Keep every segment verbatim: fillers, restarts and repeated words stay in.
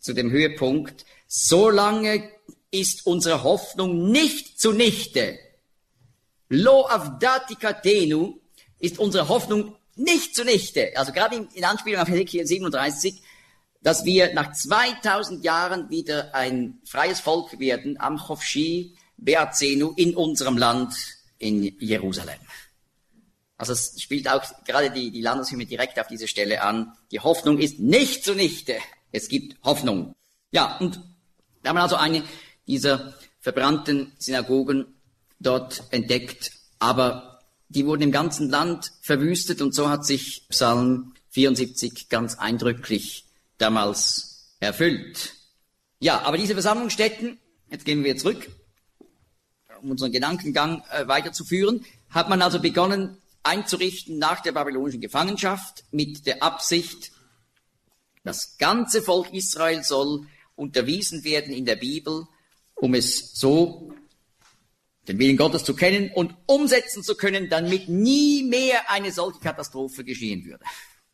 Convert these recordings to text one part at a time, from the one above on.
zu dem Höhepunkt: Solange ist unsere Hoffnung nicht zunichte. Lo avdatikatenu ist unsere Hoffnung nicht zunichte. Also gerade in, in Anspielung auf Hesekiel siebenunddreißig, dass wir nach zweitausend Jahren wieder ein freies Volk werden, am Chofshi Beazenu, in unserem Land, in Jerusalem. Also es spielt auch gerade die, die Landeshymne direkt auf diese Stelle an. Die Hoffnung ist nicht zunichte. Es gibt Hoffnung. Ja, und da haben wir also eine dieser verbrannten Synagogen dort entdeckt, aber die wurden im ganzen Land verwüstet, und so hat sich Psalm vierundsiebzig ganz eindrücklich damals erfüllt. Ja, aber diese Versammlungsstätten, jetzt gehen wir zurück, um unseren Gedankengang äh, weiterzuführen, hat man also begonnen einzurichten nach der babylonischen Gefangenschaft mit der Absicht, das ganze Volk Israel soll unterwiesen werden in der Bibel, um es so den Willen Gottes zu kennen und umsetzen zu können, damit nie mehr eine solche Katastrophe geschehen würde.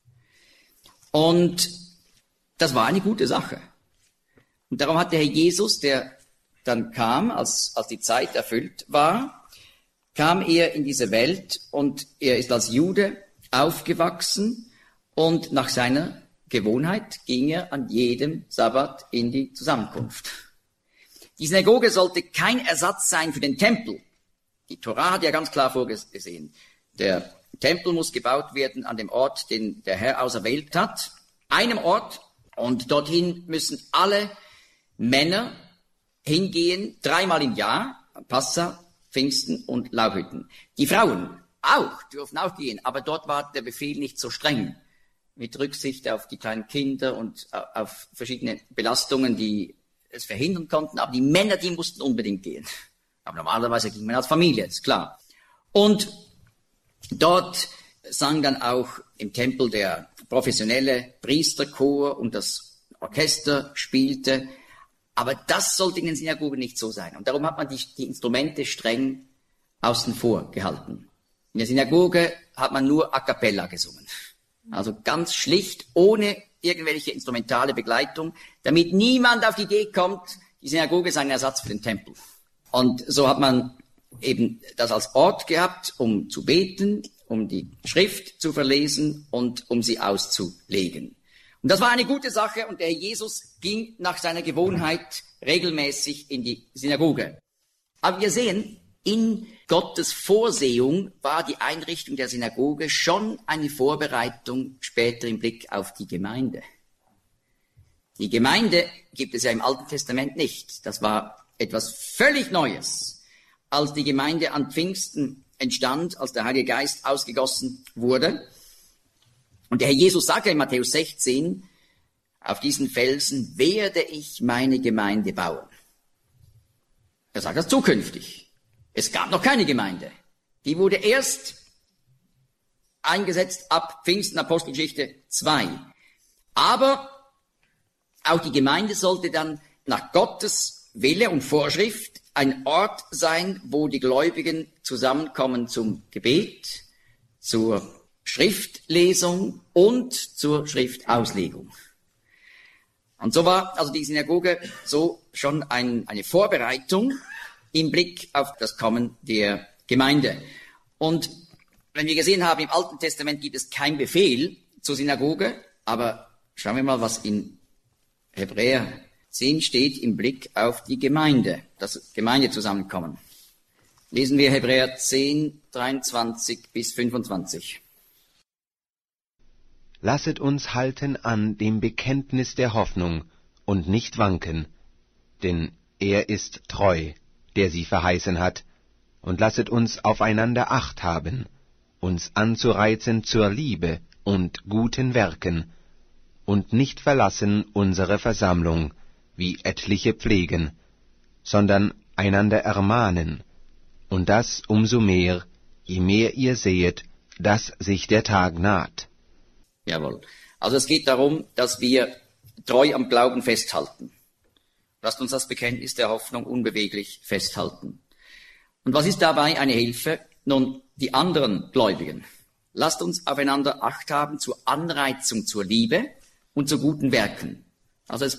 Und das war eine gute Sache. Und darum hat der Herr Jesus, der dann kam, als, als die Zeit erfüllt war, kam er in diese Welt, und er ist als Jude aufgewachsen, und nach seiner Gewohnheit ging er an jedem Sabbat in die Zusammenkunft. Die Synagoge sollte kein Ersatz sein für den Tempel. Die Tora hat ja ganz klar vorgesehen, der Tempel muss gebaut werden an dem Ort, den der Herr auserwählt hat, einem Ort, und dorthin müssen alle Männer hingehen, dreimal im Jahr, Passa, Pfingsten und Laubhütten. Die Frauen auch, dürfen auch gehen, aber dort war der Befehl nicht so streng, mit Rücksicht auf die kleinen Kinder und auf verschiedene Belastungen, die es verhindern konnten, aber die Männer, die mussten unbedingt gehen. Aber normalerweise ging man als Familie, ist klar. Und dort sang dann auch im Tempel der professionelle Priesterchor, und das Orchester spielte. Aber das sollte in den Synagogen nicht so sein. Und darum hat man die, die Instrumente streng außen vor gehalten. In der Synagoge hat man nur a cappella gesungen. Also ganz schlicht, ohne irgendwelche instrumentale Begleitung, damit niemand auf die Idee kommt, die Synagoge sei ein Ersatz für den Tempel. Und so hat man eben das als Ort gehabt, um zu beten, um die Schrift zu verlesen und um sie auszulegen. Und das war eine gute Sache, und der Herr Jesus ging nach seiner Gewohnheit regelmäßig in die Synagoge. Aber wir sehen, in Gottes Vorsehung war die Einrichtung der Synagoge schon eine Vorbereitung später im Blick auf die Gemeinde. Die Gemeinde gibt es ja im Alten Testament nicht. Das war etwas völlig Neues, als die Gemeinde an Pfingsten entstand, als der Heilige Geist ausgegossen wurde. Und der Herr Jesus sagt ja in Matthäus sechzehn, auf diesen Felsen werde ich meine Gemeinde bauen. Er sagt das zukünftig. Es gab noch keine Gemeinde. Die wurde erst eingesetzt ab Pfingsten, Apostelgeschichte zwei. Aber auch die Gemeinde sollte dann nach Gottes Wille und Vorschrift ein Ort sein, wo die Gläubigen zusammenkommen zum Gebet, zur Schriftlesung und zur Schriftauslegung. Und so war also die Synagoge so schon ein, eine Vorbereitung im Blick auf das Kommen der Gemeinde. Und wenn wir gesehen haben, im Alten Testament gibt es keinen Befehl zur Synagoge, aber schauen wir mal, was in Hebräer zehn steht im Blick auf die Gemeinde, das Gemeindezusammenkommen. Lesen wir Hebräer zehn, dreiundzwanzig bis fünfundzwanzig. Lasset uns halten an dem Bekenntnis der Hoffnung und nicht wanken, denn er ist treu, der sie verheißen hat, und lasset uns aufeinander Acht haben, uns anzureizen zur Liebe und guten Werken, und nicht verlassen unsere Versammlung, wie etliche pflegen, sondern einander ermahnen, und das umso mehr, je mehr ihr sehet, dass sich der Tag naht. Jawohl. Also es geht darum, dass wir treu am Glauben festhalten. Lasst uns das Bekenntnis der Hoffnung unbeweglich festhalten. Und was ist dabei eine Hilfe? Nun, die anderen Gläubigen. Lasst uns aufeinander Acht haben zur Anreizung zur Liebe und zu guten Werken. Also es